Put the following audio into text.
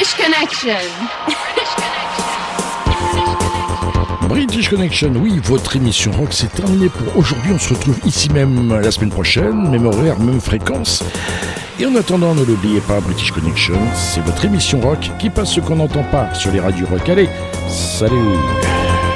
British Connection. British Connection, oui, votre émission rock, c'est terminé pour aujourd'hui. On se retrouve ici même la semaine prochaine, même horaire, même fréquence. Et en attendant, ne l'oubliez pas, British Connection, c'est votre émission rock qui passe ce qu'on n'entend pas sur les radios rock. Allez, salut!